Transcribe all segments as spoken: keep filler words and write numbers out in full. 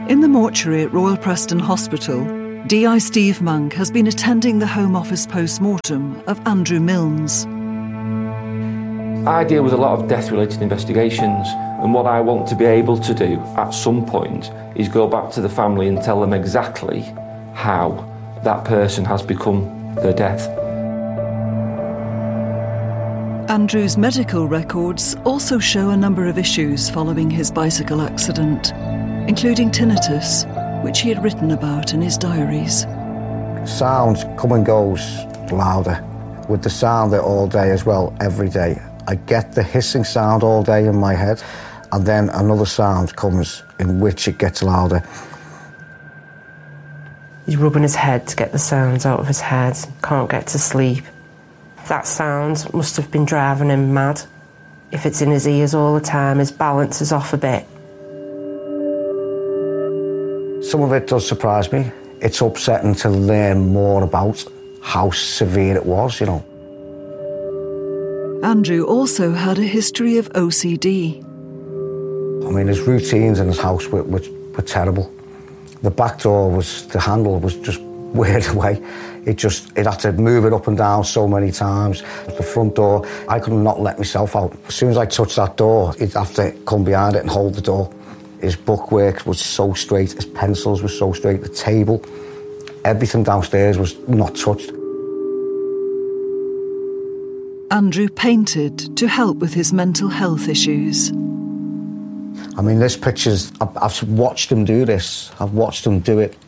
In the mortuary at Royal Preston Hospital, D I Steve Monk has been attending the Home Office post-mortem of Andrew Milnes. I deal with a lot of death-related investigations, and what I want to be able to do at some point is go back to the family and tell them exactly how that person has become their death. Andrew's medical records also show a number of issues following his bicycle accident, including tinnitus, which he had written about in his diaries. Sound come and goes louder, with the sound all day as well, every day. I get the hissing sound all day in my head, and then another sound comes in which it gets louder. He's rubbing his head to get the sounds out of his head, can't get to sleep. That sound must have been driving him mad. If it's in his ears all the time, his balance is off a bit. Some of it does surprise me. It's upsetting to learn more about how severe it was, you know. Andrew also had a history of O C D. I mean, his routines in his house were, were, were terrible. The back door was, the handle was just weird away. It just, it had to move it up and down so many times. The front door, I could not let myself out. As soon as I touched that door, he'd have to come behind it and hold the door. His bookwork was so straight, his pencils were so straight, the table, everything downstairs was not touched. Andrew painted to help with his mental health issues. I mean, this picture's, I've, I've watched him do this, I've watched him do it.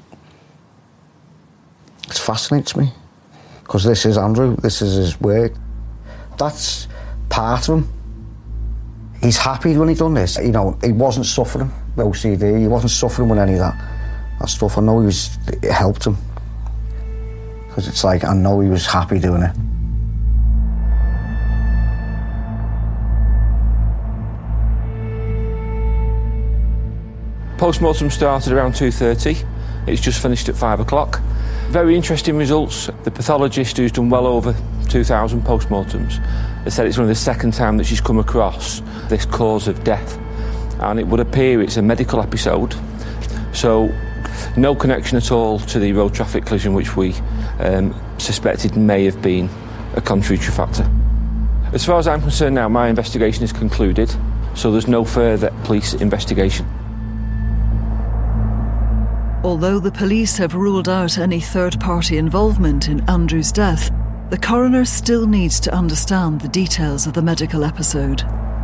It fascinates me, because this is Andrew, this is his work. That's part of him. He's happy when he done this. You know, he wasn't suffering with O C D, he wasn't suffering with any of that, that stuff. I know he was, it helped him. Because it's like, I know he was happy doing it. Post-mortem started around two thirty. It's just finished at five o'clock. Very interesting results. The pathologist, who's done well over two thousand post-mortems, has said it's only the second time that she's come across this cause of death. And it would appear it's a medical episode. So no connection at all to the road traffic collision, which we um, suspected may have been a contributory factor. As far as I'm concerned now, my investigation is concluded, so there's no further police investigation. Although the police have ruled out any third-party involvement in Andrew's death, the coroner still needs to understand the details of the medical episode.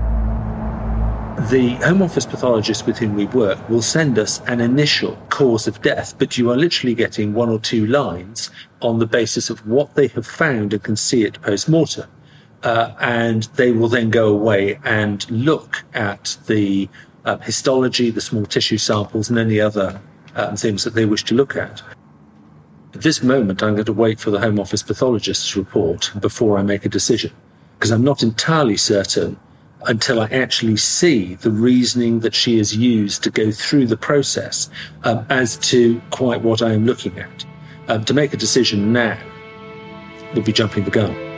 The Home Office pathologist with whom we work will send us an initial cause of death, but you are literally getting one or two lines on the basis of what they have found and can see it post-mortem. Uh, and they will then go away and look at the uh, histology, the small tissue samples, and any other uh, things that they wish to look at. At this moment, I'm going to wait for the Home Office pathologist's report before I make a decision, because I'm not entirely certain until I actually see the reasoning that she has used to go through the process um, as to quite what I am looking at. Um, to make a decision now would be jumping the gun.